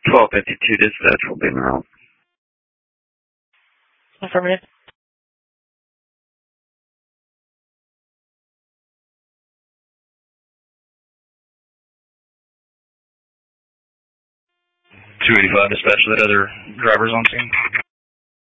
1252 dispatch will be in route. Affirmative. 285 dispatch, that other driver's on scene.